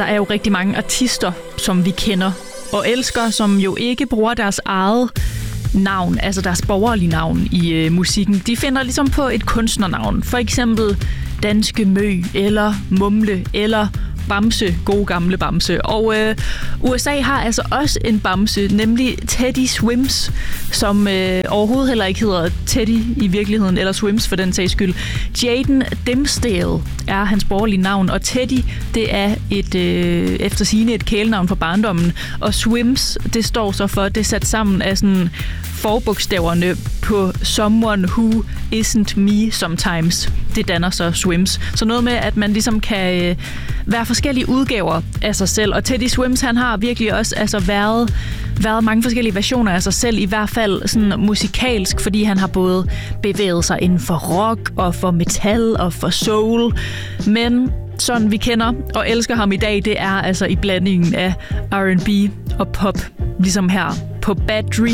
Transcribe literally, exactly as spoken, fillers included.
der er jo rigtig mange artister, som vi kender og elsker, som jo ikke bruger deres eget navn, altså deres borgerlige navn i øh, musikken. De finder ligesom på et kunstnernavn. For eksempel Danske Mø, eller Mumle, eller Bamse, gode gamle Bamse. Og øh, U S A har altså også en Bamse, nemlig Teddy Swims, som øh, overhovedet heller ikke hedder Teddy i virkeligheden, eller Swims for den sags skyld. Jaden Dimsdale er hans borgerlige navn, og Teddy, det er et øh, efter sigende et kælenavn for barndommen, og Swims, det står så for, det er sat sammen af sådan forbogstaverne på Someone Who Isn't Me Sometimes. Det danner så Swims. Så noget med, at man ligesom kan øh, være forskellige udgaver af sig selv. Og Teddy Swims, han har virkelig også altså, været, været mange forskellige versioner af sig selv, i hvert fald sådan musikalsk, fordi han har både bevæget sig inden for rock og for metal og for soul. Men sådan vi kender og elsker ham i dag, det er altså i blandingen af R and B og pop, ligesom her på Bad Dreams.